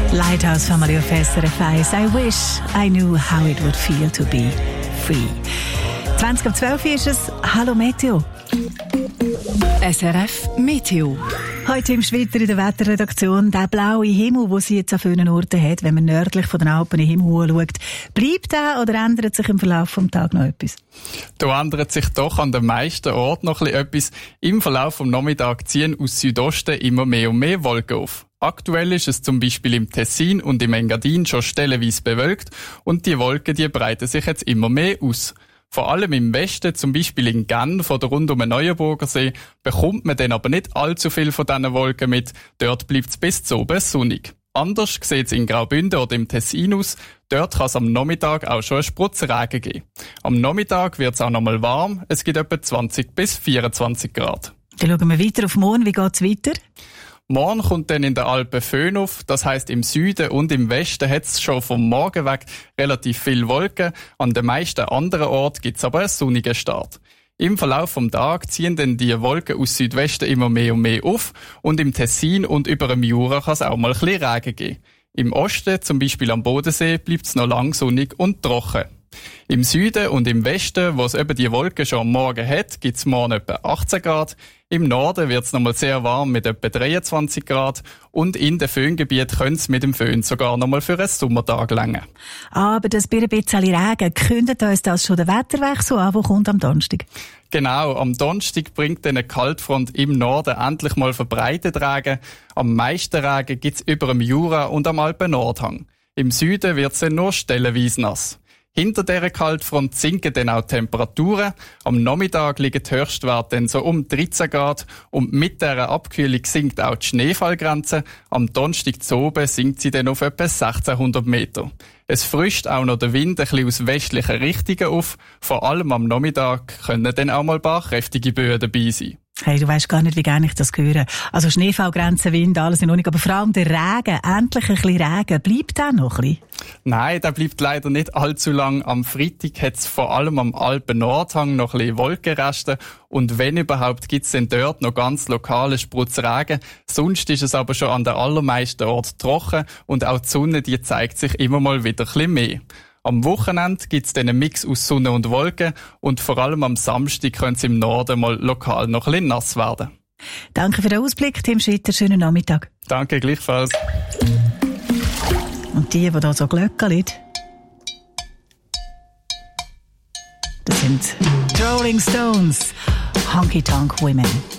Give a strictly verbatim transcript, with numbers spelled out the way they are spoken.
Lighthouse Family of S R F eins. I wish I knew how it would feel to be free. zwanzig ab zwölf ist es. Hallo Meteo. S R F Meteo. Heute im Schwitter in der Wetterredaktion. Der blaue Himmel, den sie jetzt an vielen Orten hat, wenn man nördlich von den Alpen in den Himmel schaut, bleibt der oder ändert sich im Verlauf des Tages noch etwas? Da ändert sich doch an den meisten Orten noch etwas. Im Verlauf des Nachmittags ziehen aus Südosten immer mehr und mehr Wolken auf. Aktuell ist es zum Beispiel im Tessin und im Engadin schon stellenweise bewölkt und die Wolken die breiten sich jetzt immer mehr aus. Vor allem im Westen, zum Beispiel in Genf oder rund um den Neuenburger See, bekommt man dann aber nicht allzu viel von diesen Wolken mit. Dort bleibt es bis zu oben sonnig. Anders sieht es in Graubünden oder im Tessin aus. Dort kann es am Nachmittag auch schon einen Spritzregen geben. Am Nachmittag wird es auch noch mal warm. Es gibt etwa zwanzig bis vierundzwanzig Grad. Dann schauen wir weiter auf morgen. Wie geht es weiter? Morgen kommt dann in den Alpen Föhn auf, das heisst im Süden und im Westen hat es schon vom Morgen weg relativ viel Wolken. An den meisten anderen Orten gibt es aber einen sonnigen Start. Im Verlauf des Tages ziehen dann die Wolken aus Südwesten immer mehr und mehr auf und im Tessin und über dem Jura kann es auch mal ein bisschen Regen geben. Im Osten, zum Beispiel am Bodensee, bleibt es noch lang sonnig und trocken. Im Süden und im Westen, wo es eben die Wolken schon am Morgen hat, gibt es morgen etwa achtzehn Grad. Im Norden wird es nochmal sehr warm mit etwa dreiundzwanzig Grad. Und in den Föhngebieten könnte es mit dem Föhn sogar nochmal für einen Sommertag länger. Aber das bei ein bisschen Regen, kündet uns das schon der Wetterwechsel an, der kommt am Donnerstag? Genau, am Donnerstag bringt dann eine Kaltfront im Norden endlich mal verbreitet Regen. Am meisten Regen gibt es über dem Jura und am Alpen-Nordhang. Im Süden wird es dann nur stellenweise nass. Hinter dieser Kaltfront sinken dann auch die Temperaturen. Am Nachmittag liegen die Höchstwerte dann so um dreizehn Grad und mit dieser Abkühlung sinkt auch die Schneefallgrenze. Am Donnerstag zu oben sinkt sie dann auf etwa sechzehnhundert Meter. Es frischt auch noch der Wind ein bisschen aus westlichen Richtungen auf. Vor allem am Nachmittag können dann auch mal ein paar kräftige Böen dabei sein. Hey, du weisst gar nicht, wie gerne ich das höre. Also Schneefallgrenzen, Wind, alles in Ordnung. Aber vor allem der Regen, endlich ein bisschen Regen. Bleibt der noch ein bisschen? Nein, der bleibt leider nicht allzu lang. Am Freitag hat es vor allem am Alpen-Nordhang noch ein bisschen Wolkenreste. Und wenn überhaupt, gibt es dann dort noch ganz lokale Spritzregen. Sonst ist es aber schon an den allermeisten Orten trocken. Und auch die Sonne, die zeigt sich immer mal wieder ein bisschen mehr. Am Wochenende gibt es dann einen Mix aus Sonne und Wolken und vor allem am Samstag könnte es im Norden mal lokal noch ein bisschen nass werden. Danke für den Ausblick, Tim Schitter. Schönen Nachmittag. Danke, gleichfalls. Und die, die da so glöckeln, das sind die Rolling Stones, Honky Tonk Women.